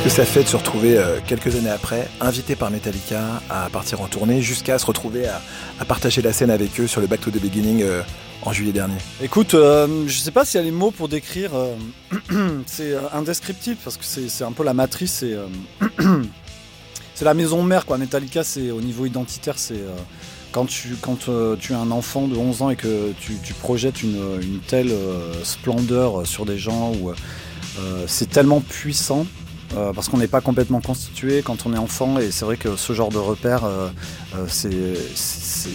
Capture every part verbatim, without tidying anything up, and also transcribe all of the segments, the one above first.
que ça fait de se retrouver euh, quelques années après, invité par Metallica à partir en tournée, jusqu'à se retrouver à, à partager la scène avec eux sur le Back to the Beginning euh, en juillet dernier? Écoute, euh, je sais pas s'il y a les mots pour décrire, euh, c'est euh, indescriptible parce que c'est, c'est un peu la matrice, c'est, euh, c'est la maison mère quoi. Metallica, c'est au niveau identitaire, c'est euh, quand tu quand euh, tu es un enfant de onze ans et que tu, tu projettes une, une telle euh, splendeur sur des gens où euh, c'est tellement puissant. Euh, parce qu'on n'est pas complètement constitué quand on est enfant et c'est vrai que ce genre de repère euh, euh, c'est, c'est, c'est,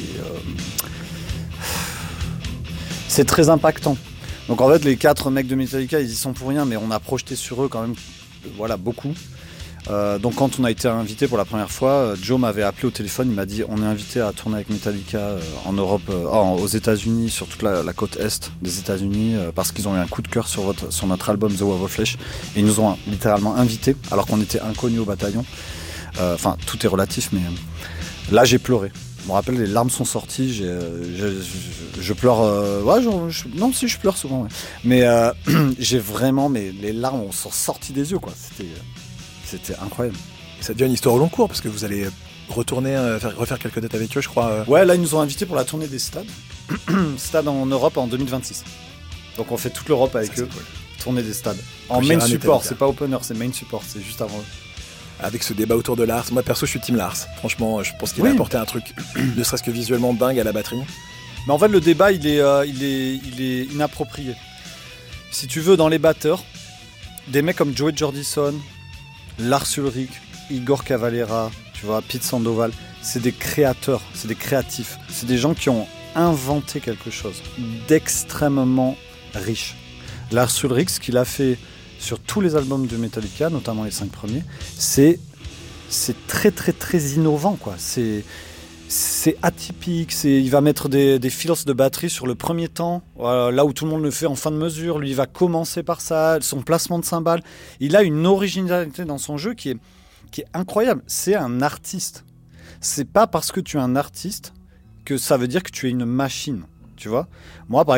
euh, c'est très impactant. Donc en fait les quatre mecs de Metallica ils y sont pour rien mais on a projeté sur eux quand même voilà, beaucoup. Euh, donc quand on a été invité pour la première fois, Joe m'avait appelé au téléphone, il m'a dit on est invité à tourner avec Metallica euh, en Europe, euh, oh, aux États-Unis, sur toute la, la côte est des États-Unis, euh, parce qu'ils ont eu un coup de cœur sur, votre, sur notre album The Wave of Flesh et ils nous ont littéralement invités alors qu'on était inconnus au bataillon. Enfin euh, tout est relatif mais euh, là j'ai pleuré. Je me rappelle les larmes sont sorties, j'ai, euh, je, je, je pleure, euh, ouais, je, je, non si je pleure souvent, ouais. mais euh, j'ai vraiment, mais les larmes sont sorties des yeux quoi. C'était euh, C'était incroyable. Ça devient une histoire au long cours parce que vous allez retourner, euh, faire, refaire quelques dates avec eux, je crois. Euh... Ouais, là, ils nous ont invités pour la tournée des stades. Stade en Europe en deux mille vingt-six. Donc, on fait toute l'Europe avec ça, eux. Cool. Tournée des stades. En main support, c'est pas opener, c'est main support, c'est juste avant eux. Avec ce débat autour de Lars. Moi, perso, je suis team Lars. Franchement, je pense qu'il oui. a apporté un truc, ne serait-ce que visuellement dingue à la batterie. Mais en fait, le débat, il est, euh, il est, il est inapproprié. Si tu veux, dans les batteurs, des mecs comme Joey Jordison, Lars Ulrich, Igor Cavalera, tu vois, Pete Sandoval, c'est des créateurs, c'est des créatifs, c'est des gens qui ont inventé quelque chose d'extrêmement riche. Lars Ulrich, ce qu'il a fait sur tous les albums de Metallica, notamment les cinq premiers, c'est, c'est très très très innovant quoi. C'est, c'est atypique, c'est, il va mettre des, des fills de batterie sur le premier temps, voilà, là où tout le monde le fait en fin de mesure, lui il va commencer par ça, son placement de cymbales, il a une originalité dans son jeu qui est, qui est incroyable, c'est un artiste. C'est pas parce que tu es un artiste que ça veut dire que tu es une machine, tu vois. Moi par